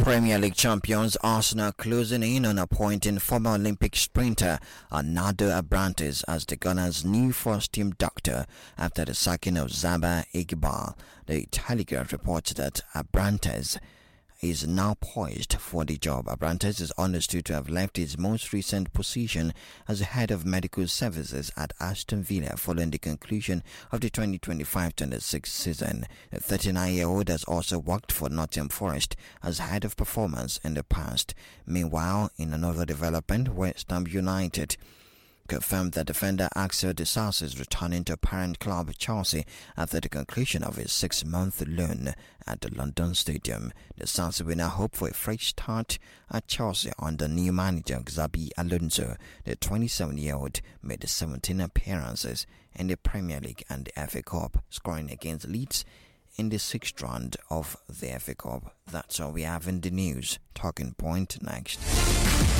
Premier League champions Arsenal closing in on appointing former Olympic sprinter Arnaldo Abrantes as the Gunners' new first-team doctor after the sacking of Zaba Iqbal. The Telegraph reports that Abrantes is now poised for the job. Abrantes is understood to have left his most recent position as head of medical services at Aston Villa following the conclusion of the 2025-26 season. The 39-year-old has also worked for Nottingham Forest as head of performance in the past. Meanwhile, in another development, West Ham United confirmed that defender Axel Disasi is returning to parent club Chelsea after the conclusion of his 6-month loan at the London Stadium. Disasi will now hope for a fresh start at Chelsea under new manager Xabi Alonso. The 27-year-old made 17 appearances in the Premier League and the FA Cup, scoring against Leeds in the 6th round of the FA Cup. That's all we have in the news. Talking Point next.